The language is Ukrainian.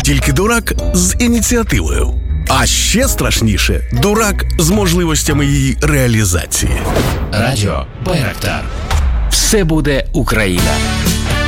тільки дурак з ініціативою. А ще страшніше – дурак з можливостями її реалізації. Радіо Байрактар. Все буде Україна.